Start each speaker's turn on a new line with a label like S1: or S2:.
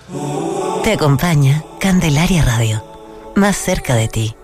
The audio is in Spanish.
S1: Te acompaña Candelaria Radio, más cerca de ti.